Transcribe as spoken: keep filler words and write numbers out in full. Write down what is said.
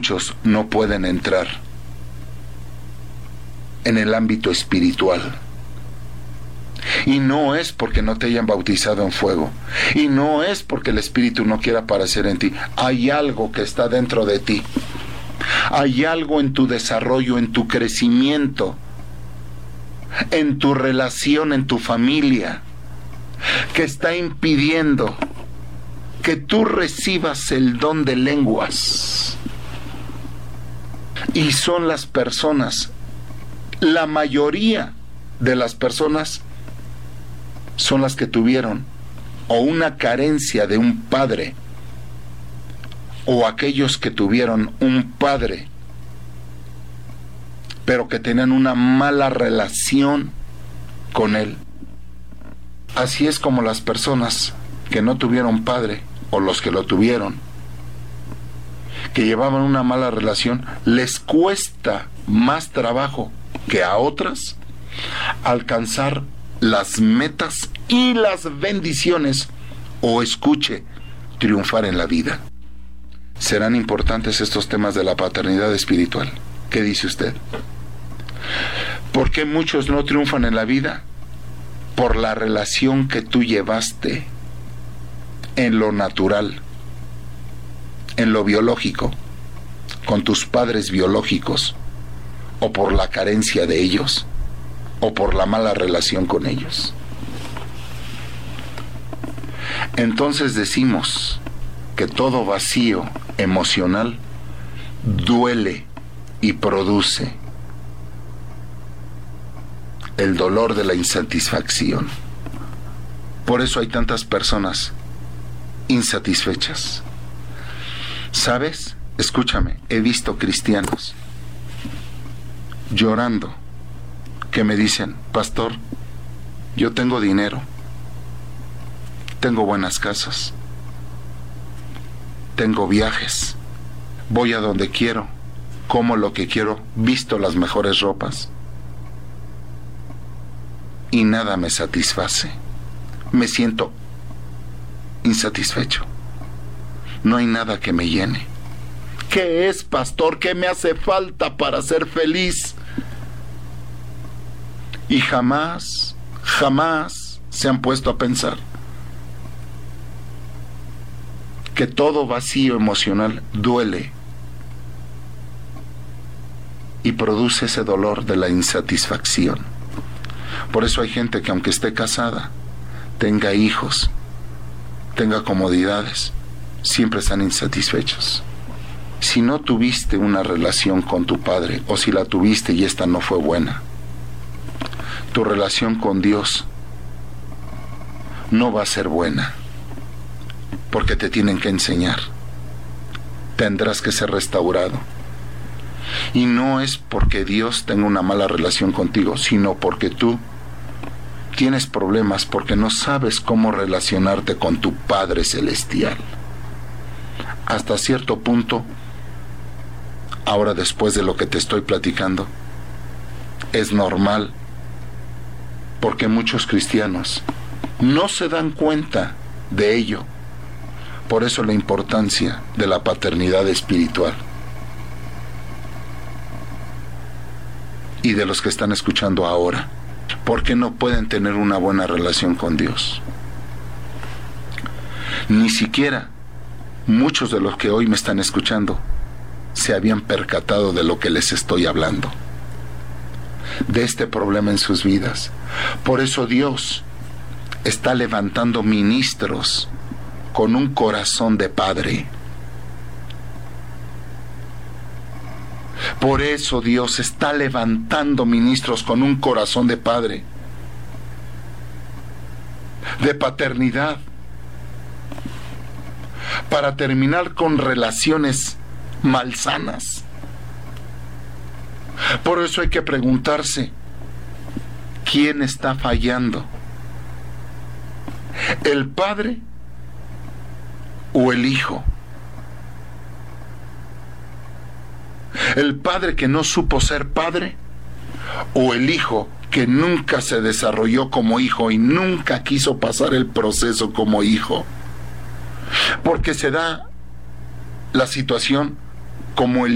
muchos no pueden entrar en el ámbito espiritual. Y no es porque no te hayan bautizado en fuego. Y no es porque el Espíritu no quiera aparecer en ti. Hay algo que está dentro de ti. Hay algo en tu desarrollo, en tu crecimiento, en tu relación, en tu familia, que está impidiendo que tú recibas el don de lenguas. Y son las personas, la mayoría de las personas son las que tuvieron o una carencia de un padre, o aquellos que tuvieron un padre pero que tenían una mala relación con él. Así es como las personas que no tuvieron padre, o los que lo tuvieron, que llevaban una mala relación, les cuesta más trabajo que a otras alcanzar las metas y las bendiciones, o escuche, triunfar en la vida. ¿Serán importantes estos temas de la paternidad espiritual? ¿Qué dice usted? ¿Por qué muchos no triunfan en la vida? Por la relación que tú llevaste en lo natural, en lo biológico, con tus padres biológicos, o por la carencia de ellos, o por la mala relación con ellos. Entonces decimos que todo vacío emocional duele y produce el dolor de la insatisfacción. Por eso hay tantas personas insatisfechas. ¿Sabes? Escúchame, he visto cristianos llorando que me dicen: pastor, yo tengo dinero, tengo buenas casas, tengo viajes, voy a donde quiero, como lo que quiero, visto las mejores ropas, y nada me satisface. Me siento insatisfecho. No hay nada que me llene. ¿Qué es, pastor? ¿Qué me hace falta para ser feliz? Y jamás, jamás se han puesto a pensar que todo vacío emocional duele y produce ese dolor de la insatisfacción. Por eso hay gente que, aunque esté casada, tenga hijos, tenga comodidades, siempre están insatisfechos. Si no tuviste una relación con tu padre, o si la tuviste y esta no fue buena, tu relación con Dios no va a ser buena, porque te tienen que enseñar. Tendrás que ser restaurado. Y no es porque Dios tenga una mala relación contigo, sino porque tú tienes problemas, porque no sabes cómo relacionarte con tu Padre Celestial. Hasta cierto punto, ahora después de lo que te estoy platicando, es normal, porque muchos cristianos no se dan cuenta de ello. Por eso la importancia de la paternidad espiritual. Y de los que están escuchando ahora, ¿por qué no pueden tener una buena relación con Dios? Ni siquiera muchos de los que hoy me están escuchando se habían percatado de lo que les estoy hablando, de este problema en sus vidas. Por eso Dios está levantando ministros con un corazón de padre. Por eso Dios está levantando ministros con un corazón de padre, de paternidad, para terminar con relaciones malsanas. Por eso hay que preguntarse, ¿quién está fallando? ¿El padre o el hijo? ¿El padre que no supo ser padre? ¿O el hijo que nunca se desarrolló como hijo y nunca quiso pasar el proceso como hijo? Porque se da la situación como el